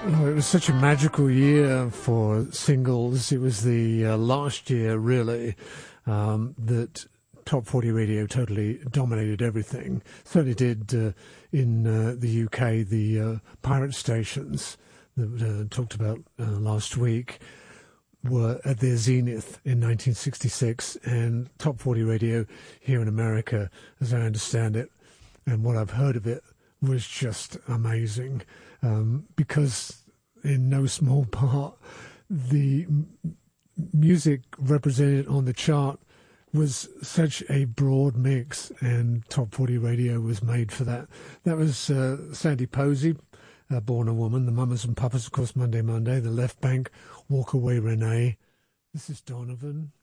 Oh, it was such a magical year for singles. It was the last year, really, that Top 40 Radio totally dominated everything. Certainly did in the UK, the pirate stations that talked about last week were at their zenith in 1966, and Top 40 Radio here in America, as I understand it, and what I've heard of it, was just amazing. Because in no small part, the music represented on the chart was such a broad mix, and Top 40 Radio was made for that. That was Sandy Posey, Born a Woman, the Mamas and Papas, of course, Monday, The Left Bank, Walk Away Renee. This is Donovan.